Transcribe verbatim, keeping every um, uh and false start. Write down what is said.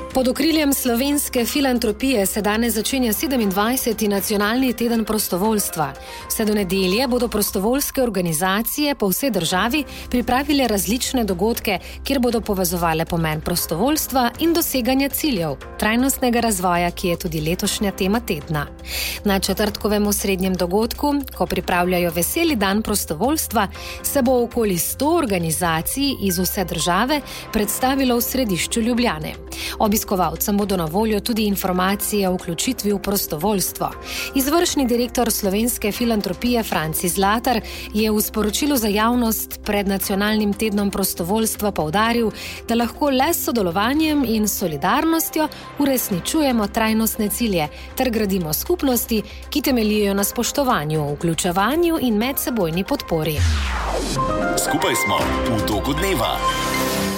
Pod okriljem slovenske filantropije se danes začenja sedemindvajseti nacionalni teden prostovoljstva. Vse do nedelje bodo prostovoljske organizacije po vsej državi pripravile različne dogodke, kjer bodo povezovale pomen prostovoljstva in doseganje ciljev trajnostnega razvoja, ki je tudi letošnja tema tedna. Na četrtkovem osrednjem dogodku, ko pripravljajo veseli dan prostovoljstva, se bo okoli sto organizacij iz vse države predstavilo v središču Ljubljane. Obiskovalcem bodo na voljo tudi informacije o vključitvi v prostovoljstvo. Izvršni direktor slovenske filantropije Franci Zlatar je v sporočilu za javnost pred nacionalnim tednom prostovoljstva poudaril, da lahko le s sodelovanjem in solidarnostjo uresničujemo trajnostne cilje ter gradimo skupnosti, ki temeljijo na spoštovanju, vključevanju in medsebojni podpori. Skupaj smo v toku dneva.